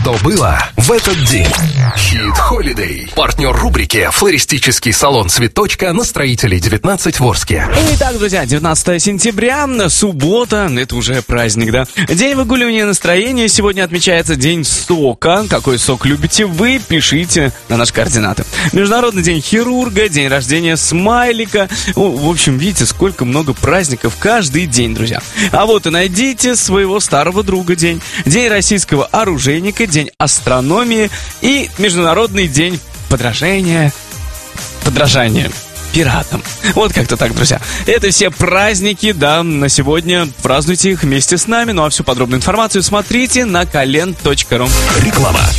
что было в этот день. Хит Holiday. Партнер рубрики «Флористический салон Цветочка» на Строителей 19 в Орске. Итак, друзья, 19 сентября, суббота, это уже праздник, да? День выгуливания настроения. Сегодня отмечается День сока. Какой сок любите вы? Пишите на наши координаты. Международный день хирурга, день рождения смайлика. В общем, видите, сколько много праздников каждый день, друзья. А вот и найдите своего старого друга день. День российского оружейника, день астрономии и Международный день подражания пиратам. Вот как-то так, друзья. Это все праздники, да, на сегодня. Празднуйте их вместе с нами. Ну а всю подробную информацию смотрите на kalend.ru. Реклама.